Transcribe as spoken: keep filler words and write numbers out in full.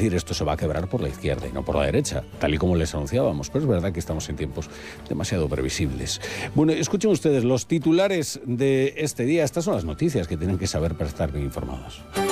decir, esto se va a quebrar por la izquierda y no por la derecha, tal y como les anunciábamos, pero es verdad que estamos en tiempos demasiado previsibles. Bueno, escuchen ustedes los titulares de este día. Estas son las noticias que tienen que saber para estar bien informados.